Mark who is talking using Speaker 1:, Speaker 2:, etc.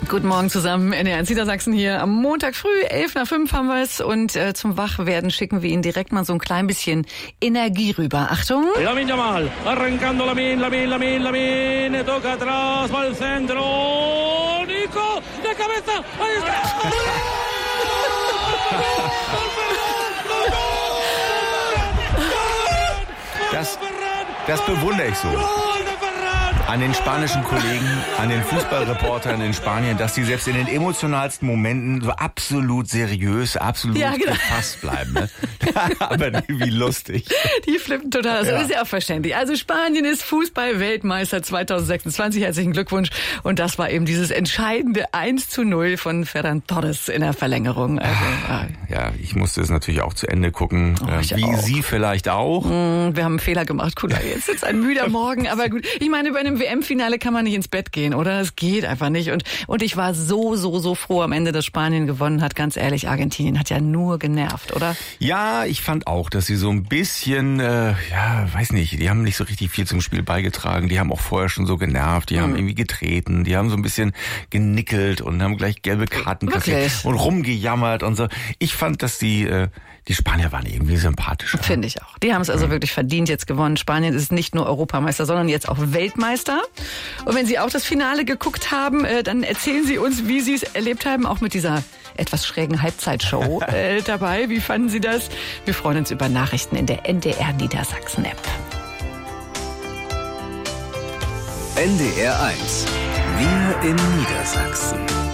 Speaker 1: Guten Morgen zusammen, NDR1 Niedersachsen hier. Am Montag früh, 5:11 haben wir es. Und zum Wachwerden schicken wir Ihnen direkt mal so ein klein bisschen Energie rüber. Achtung.
Speaker 2: Lamine Yamal, arrancando Lamine, toca atrás, va al centro, Nico, de cabeza, ahí está.
Speaker 3: Das bewundere ich so. An den spanischen Kollegen, an den Fußballreportern in Spanien, dass die selbst in den emotionalsten Momenten so absolut seriös, absolut gefasst bleiben. Ne? Aber wie lustig.
Speaker 1: Die flippen total. Das ist ja auch verständlich. Also Spanien ist Fußball-Weltmeister 2026. Herzlichen Glückwunsch. Und das war eben dieses entscheidende 1:0 von Ferran Torres in der Verlängerung. Also,
Speaker 3: ja, ich musste es natürlich auch zu Ende gucken. Wie auch. Sie vielleicht auch.
Speaker 1: Wir haben einen Fehler gemacht. Kula, jetzt ist ein müder Morgen. Aber gut, ich meine, bei einem WM-Finale kann man nicht ins Bett gehen, oder? Das geht einfach nicht. Und ich war so froh am Ende, dass Spanien gewonnen hat. Ganz ehrlich, Argentinien hat ja nur genervt, oder?
Speaker 3: Ja, ich fand auch, dass sie so ein bisschen, weiß nicht, die haben nicht so richtig viel zum Spiel beigetragen. Die haben auch vorher schon so genervt. Die haben irgendwie getreten. Die haben so ein bisschen genickelt und haben gleich gelbe Karten kassiert und rumgejammert und so. Ich fand, dass die Spanier waren irgendwie sympathischer.
Speaker 1: Finde ich auch. Die haben es also wirklich verdient jetzt gewonnen. Spanien ist nicht nur Europameister, sondern jetzt auch Weltmeister. Und wenn Sie auch das Finale geguckt haben, dann erzählen Sie uns, wie Sie es erlebt haben, auch mit dieser etwas schrägen Halbzeitshow dabei. Wie fanden Sie das? Wir freuen uns über Nachrichten in der NDR Niedersachsen App.
Speaker 4: NDR 1. Wir in Niedersachsen.